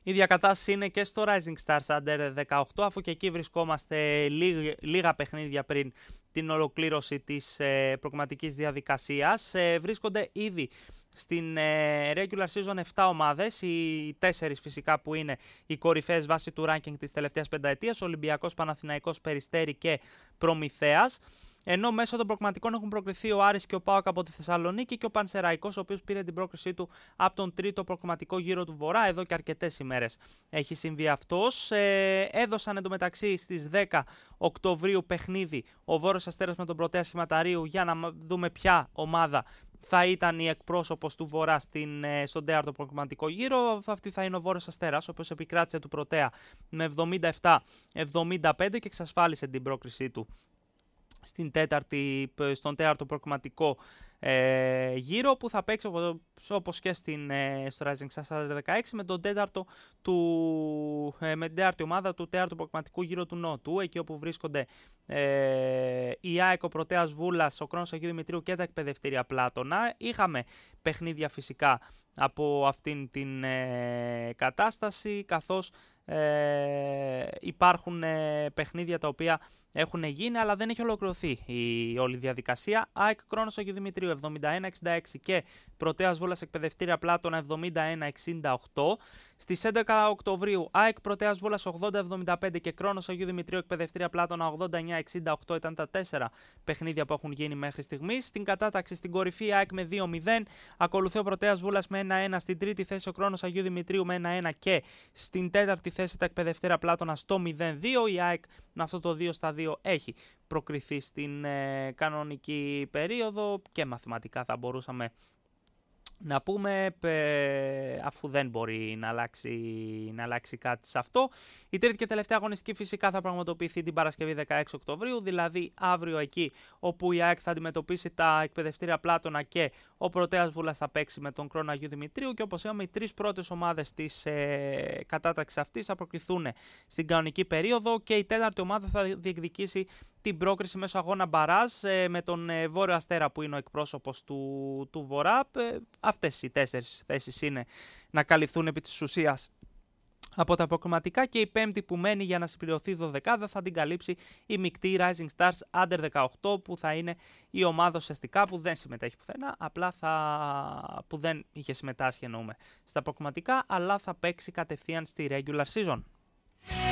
Η ίδια κατάσταση είναι και στο Rising Stars Under 18, αφού και εκεί βρισκόμαστε λίγα παιχνίδια πριν την ολοκλήρωση της προκριματικής διαδικασίας. Βρίσκονται ήδη στην regular season 7 ομάδες, οι 4 φυσικά που είναι οι κορυφαίες βάσει του ranking της τελευταίας πενταετίας, Ολυμπιακός, Παναθηναϊκός, Περιστέρι και Προμηθέας. Ενώ μέσω των προκριματικών έχουν προκριθεί ο Άρης και ο ΠΑΟΚ από τη Θεσσαλονίκη και ο Πανσεραϊκός, ο οποίος πήρε την πρόκρισή του από τον τρίτο προκριματικό γύρο του Βορρά. Εδώ και αρκετές ημέρες έχει συμβεί αυτός. Έδωσαν εντωμεταξύ στις 10 Οκτωβρίου παιχνίδι ο Βόρειος Αστέρας με τον Πρωτέα Σχηματαρίου για να δούμε ποια ομάδα θα ήταν η εκπρόσωπος του Βορρά στον τέταρτο προκριματικό γύρο. Αυτή θα είναι ο Βόρειος Αστέρας, ο οποίος επικράτησε του Πρωτέα με 77-75 και εξασφάλισε την πρόκρισή του στον τέταρτο προκριματικό γύρο, που θα παίξει όπως και στο Rising Stars 16 με την τέταρτη ομάδα του τέταρτου προκριματικού γύρου του Νότου, εκεί όπου βρίσκονται η ΑΕΚ, ο Πρωτέας Βούλας, ο Κρόνος Αγίου Δημητρίου και τα εκπαιδευτήρια Πλάτωνα. Είχαμε παιχνίδια φυσικά από αυτήν την κατάσταση, καθώς υπάρχουν παιχνίδια τα οποία έχουν γίνει αλλά δεν έχει ολοκληρωθεί η όλη διαδικασία. ΑΕΚ Κρόνος Αγίου Δημητρίου 71-66 και Πρωτέας Βούλας εκπαιδευτήρια Πλάτωνα 71-68. Στις 11 Οκτωβρίου ΑΕΚ Πρωτέας Βούλας 80-75 και Κρόνος Αγίου Δημητρίου εκπαιδευτήρια Πλάτωνα 89-68 ήταν τα 4 παιχνίδια που έχουν γίνει μέχρι στιγμής. Στην κατάταξη στην κορυφή ΑΕΚ με 2-0, ακολουθεί ο Πρωτέας Βούλας με 1-1, στην τρίτη θέση ο Κρόνος Αγίου Δημητρίου με 1-1 και στην τέταρτη θέση τα εκπαιδευτήρια Πλάτωνα στο 0-2. Η ΑΕΚ με αυτό το 2-2 έχει προκριθεί στην κανονική περίοδο και μαθηματικά θα μπορούσαμε να πούμε, αφού δεν μπορεί να αλλάξει κάτι σε αυτό. Η τρίτη και τελευταία αγωνιστική φυσικά θα πραγματοποιηθεί την Παρασκευή 16 Οκτωβρίου, δηλαδή αύριο, εκεί όπου η ΑΕΚ θα αντιμετωπίσει τα εκπαιδευτήρια Πλάτωνα και ο Πρωτέας Βούλας θα παίξει με τον Κρόνο Αγίου Δημητρίου, και όπως είπαμε οι τρεις πρώτες ομάδες της κατάταξης αυτής θα προκριθούν στην κανονική περίοδο και η τέταρτη ομάδα θα διεκδικήσει την πρόκριση μέσω αγώνα μπαράζ με τον Βόρειο Αστέρα που είναι ο εκπρόσωπος του Βορρά. Αυτές οι 4 θέσεις είναι να καλυφθούν επί της ουσίας από τα προκριματικά, και η πέμπτη που μένει για να συμπληρωθεί 12 θα την καλύψει η μεικτή Rising Stars Under 18, που θα είναι η ομάδα ουσιαστικά που δεν συμμετέχει πουθενά, απλά που δεν είχε συμμετάσχει εννοούμε στα προκριματικά, αλλά θα παίξει κατευθείαν στη regular season.